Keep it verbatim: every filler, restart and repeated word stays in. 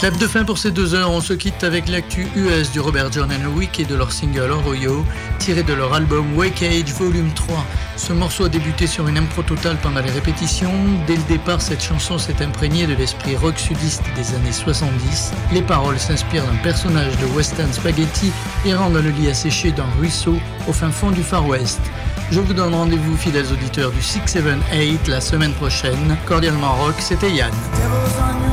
Clap de fin pour ces deux heures, on se quitte avec l'actu U S du Robert John and Week et de leur single Oroyo, tiré de leur album Wake Age Volume trois. Ce morceau a débuté sur une impro totale pendant les répétitions. Dès le départ, cette chanson s'est imprégnée de l'esprit rock sudiste des années soixante-dix. Les paroles s'inspirent d'un personnage de Western Spaghetti errant dans le lit asséché d'un ruisseau au fin fond du Far West. Je vous donne rendez-vous, fidèles auditeurs du six sept huit, la semaine prochaine. Cordialement rock, c'était Yann.